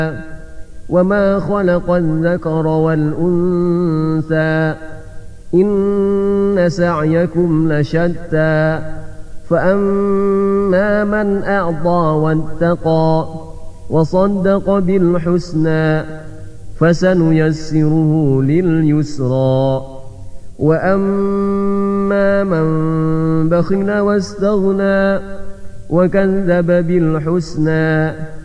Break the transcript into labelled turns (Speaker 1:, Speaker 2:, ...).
Speaker 1: وما خلق الذكر والأنثى إن سعيكم لشتى فأما من أعطى واتقى وصدق بالحسنى فسنيسره لليسرى وأما من بخل واستغنى وكذب بالحسنى